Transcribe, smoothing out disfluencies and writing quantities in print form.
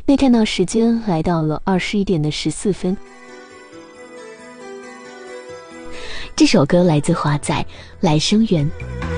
内看到时间来到了21点的14分。这首歌来自华仔《来生缘》。